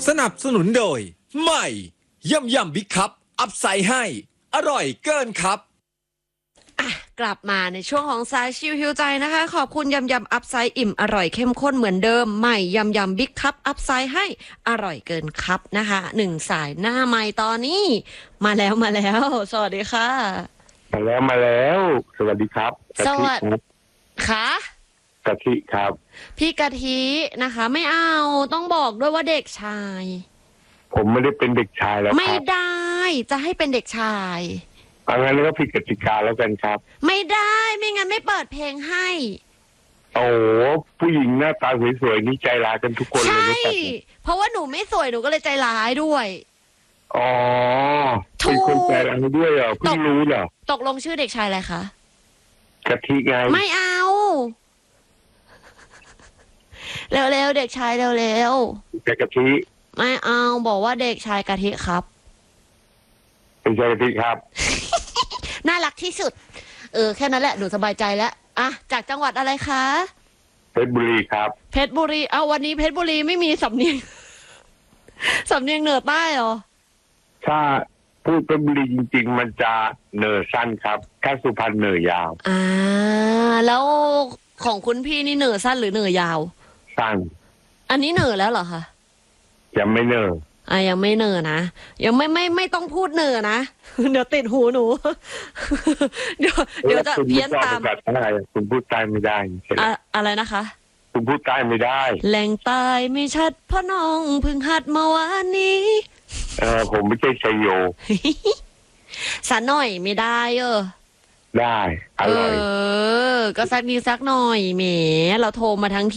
สนับสนุนโดยใหม่ยำบิ๊กคัพอัพไซด์ให้อร่อยเกินครับกลับมาในช่วงของสายชิวฮิวใจนะคะขอบคุณยำอัพไซด์อิ่มอร่อยเข้มข้นเหมือนเดิมใหม่ยำบิ๊กคัพอัพไซด์ให้อร่อยเกินครับนะคะ1สายหน้าไมค์ตอนนี้มาแล้วสวัสดีค่ะมาแล้วสวัสดีครับสวัสดีค่ะกะทิครับพี่กะทินะคะไม่เอาต้องบอกด้วยว่าเด็กชายผมไม่ได้เป็นเด็กชายแล้วครับไม่ได้จะให้เป็นเด็กชายเอางั้นก็ผิดกติกาแล้วกันครับไม่ได้ไม่งั้นไม่เปิดเพลงให้โอ้ผู้หญิงหน้าตาสวยๆนี่ใจร้ายกันทุกคนเลยใช่เพราะว่าหนูไม่สวยหนูก็เลยใจร้ายด้วยอ๋อเป็นคนใจร้ายด้วยเหรอเพิ่งรู้เหรอตกลงชื่อเด็กชายอะไรคะกะทิไงไม่เอาเร็วๆเด็กชายเร็วๆกะทิไม่เอาบอกว่าเด็กชายกะทิครับเป็นชายกะทิครับน่ารักที่สุดแค่นั้นแหละหนูสบายใจแล้วอ่ะจากจังหวัดอะไรคะเพชรบุรีครับเพชรบุรีเอาวันนี้เพชรบุรีไม่มีสำเนียงเหนือใต้หรอถ้าพูดเพชรบุรีจริงๆมันจะเหนือสั้นครับถ้าสุพรรณเหนือยาวแล้วของคุณพี่นี่เหนือสั้นหรือเหนือยาวสั้นอันนี้เหนือแล้วเหรอคะยังไม่เหนือยังไม่เหนือนะยังไม่ต้องพูดเหนือนะเดี๋ยวติดหูหนูเดี๋ยวจะเพี้ยนตามคุณพูดใต้ไม่ได้อะไรนะคะคุณพูดใต้ไม่ได้แหล่งใต้ไม่ชัดเพราะน้องเพิ่งหัดมาวันนี้ผมไม่ใช่ชัยโยสักหน่อยไม่ได้ได้อร่อยก็สักนิดสักหน่อยแหมเราโทรมาทั้ง